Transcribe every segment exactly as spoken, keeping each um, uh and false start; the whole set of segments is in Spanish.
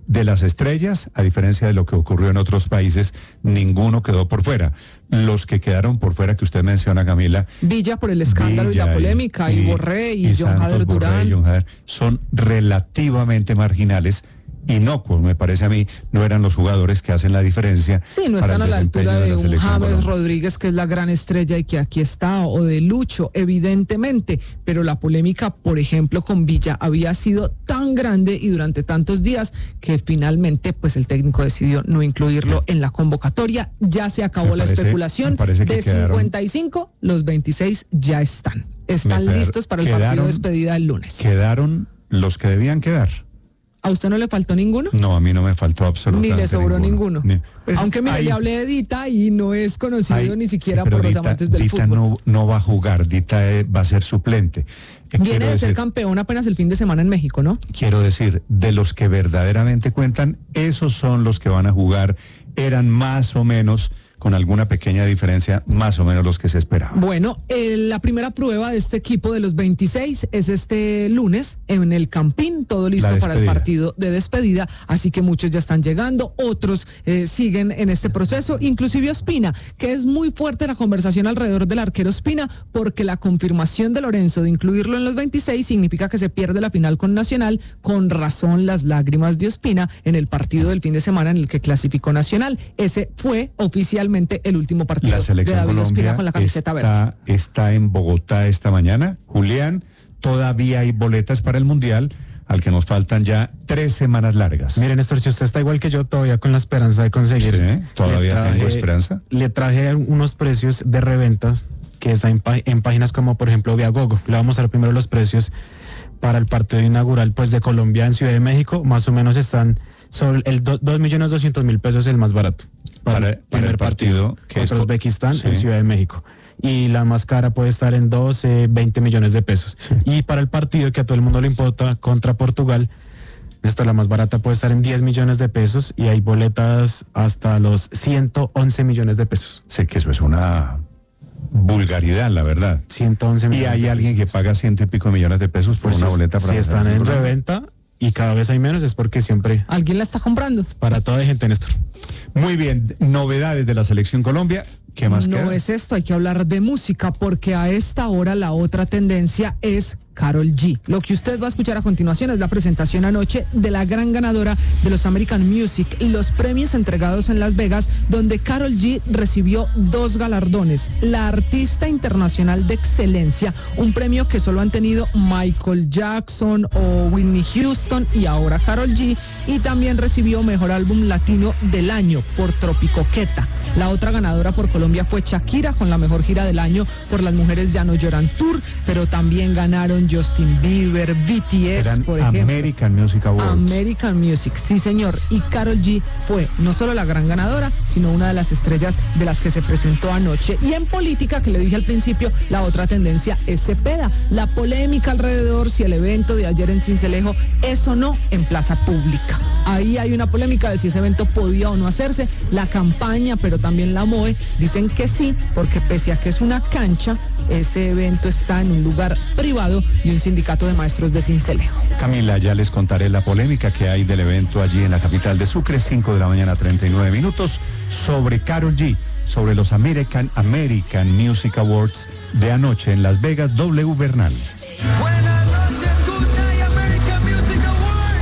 De las estrellas, a diferencia de lo que ocurrió en otros países, ninguno quedó por fuera. Los que quedaron por fuera que usted menciona, Camila, Villa por el escándalo Villa y la polémica, y, y Borré y, y John Santos, Jader Durán, Borré y John Jader, son relativamente marginales. Inocuos, me parece a mí, no eran los jugadores que hacen la diferencia. Sí, no para están el a la altura desempeño de, de la un James Colombia. Rodríguez, que es la gran estrella y que aquí está, o de Lucho, evidentemente, pero la polémica, por ejemplo, con Villa había sido tan grande y durante tantos días que finalmente pues el técnico decidió no incluirlo en la convocatoria. Ya se acabó Me la parece- especulación, me parece que de quedaron- cincuenta y cinco, los veintiséis ya están, están Me per- listos para el partido quedaron- de despedida el lunes. Quedaron los que debían quedar. ¿A usted no le faltó ninguno? No, a mí no me faltó Ni absolutamente le sobró ninguno. Ni- pues, Aunque mire, hay- le hablé de Dita y no es conocido hay- ni siquiera sí, pero por los Dita- amantes del Dita fútbol. no, no va a jugar, Dita eh, va a ser suplente. Eh, Viene quiero de ser decir- campeón apenas el fin de semana en México, ¿no? Quiero decir, de los que verdaderamente cuentan, esos son los que van a jugar, eran más o menos, con alguna pequeña diferencia, más o menos los que se esperaban. Bueno, eh, la primera prueba de este equipo de los veintiséis es este lunes en el Campín, todo listo para el despedida. partido de despedida, así que muchos ya están llegando, otros eh, siguen en este proceso, inclusive Ospina, que es muy fuerte la conversación alrededor del arquero Ospina, porque la confirmación de Lorenzo de incluirlo en los veintiséis significa que se pierde la final con Nacional, con razón las lágrimas de Ospina en el partido del fin de semana en el que clasificó Nacional. Ese fue oficialmente el último partido La de selección David Ospina Colombia con la camiseta verde. está, está en Bogotá esta mañana. Julián, todavía hay boletas para el Mundial, al que nos faltan ya tres semanas largas. Mire, Néstor, si usted está igual que yo, todavía con la esperanza de conseguir. Sí, todavía le traje- tengo esperanza. Le traje unos precios de reventas que están en, pá- en páginas como, por ejemplo, Viagogo. Le vamos a dar primero los precios para el partido inaugural pues de Colombia en Ciudad de México. Más o menos están sobre el dos millones doscientos mil pesos, el más barato. Para- para el partido que es contra co- Uzbekistán sí. en Ciudad de México. Y la más cara puede estar en doce, veinte millones de pesos. Sí. Y para el partido que a todo el mundo le importa contra Portugal, esta la más barata puede estar en diez millones de pesos y hay boletas hasta los ciento once millones de pesos. Sé que eso es una vulgaridad, la verdad. ciento once Y millones hay de alguien que pesos. paga ciento y pico millones de pesos por Pues una es- boleta para si están en reventa y cada vez hay menos, es porque siempre ¿Alguien la está comprando? para toda gente, Néstor. Muy bien, novedades de la selección Colombia. ¿Qué más No queda? es esto, hay que hablar de música, porque a esta hora la otra tendencia es Karol G. Lo que usted va a escuchar a continuación es la presentación anoche de la gran ganadora de los American Music, los premios entregados en Las Vegas, donde Karol G recibió dos galardones: la Artista Internacional de Excelencia, un premio que solo han tenido Michael Jackson o Whitney Houston, y ahora Karol G, y también recibió Mejor Álbum Latino del Año por Tropicoqueta. La otra ganadora por Colombia fue Shakira, con la mejor gira del año por Las Mujeres Ya No Lloran Tour, pero también ganaron Justin Bieber, B T S, Eran por ejemplo. American Music Awards. American Music, sí señor. Y Karol G fue no solo la gran ganadora, sino una de las estrellas de las que se presentó anoche. Y en política, que le dije al principio, la otra tendencia es Cepeda. La polémica alrededor si el evento de ayer en Sincelejo es o no en plaza pública. Ahí hay una polémica de si ese evento podía o no hacerse. La campaña, pero también la M O E, dicen que sí, porque pese a que es una cancha, ese evento está en un lugar privado y un sindicato de maestros de Sincelejo. Camila, ya les contaré la polémica que hay del evento allí en la capital de Sucre, cinco de la mañana, treinta y nueve minutos, sobre Karol G, sobre los American, American Music Awards de anoche en Las Vegas, W Bernal. Buenas noches, good night, American Music Awards.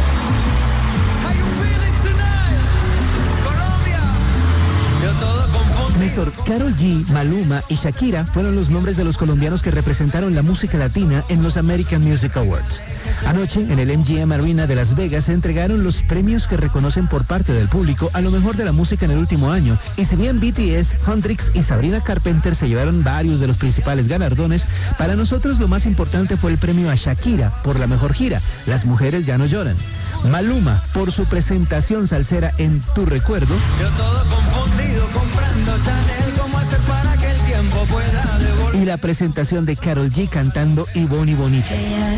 How you feeling tonight? Colombia. Yo todo confundo. Néstor, Karol G, Maluma y Shakira fueron los nombres de los colombianos que representaron la música latina en los American Music Awards. Anoche, en el M G M Arena de Las Vegas, se entregaron los premios que reconocen por parte del público a lo mejor de la música en el último año. Y si bien B T S, Hendrix y Sabrina Carpenter se llevaron varios de los principales galardones, para nosotros lo más importante fue el premio a Shakira por la mejor gira, Las Mujeres Ya No Lloran. Maluma, por su presentación salsera en Tu Recuerdo. Yo todo confundido comprando Chanel. ¿Cómo hacer para que el tiempo pueda devolver? Y la presentación de Karol G cantando Y Bonnie Bonita.